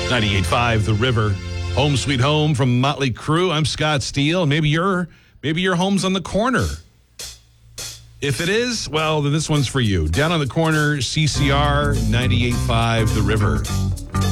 98.5 The River. Home Sweet Home from Motley Crue. I'm Scott Steele. Maybe your home's on the corner. If it is, well, then this one's for you. Down on the corner, CCR 98.5 The River.